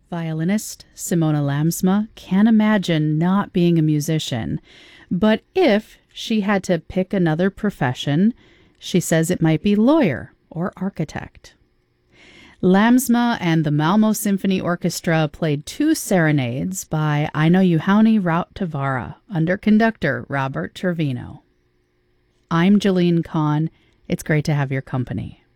Violinist Simona Lamsma can't imagine not being a musician, but if she had to pick another profession, she says it might be lawyer or architect. Lamsma and the Malmo Symphony Orchestra played 2 serenades by Aino Juhani Rauttavaara under conductor Robert Trevino. I'm Jeline Kahn. It's great to have your company.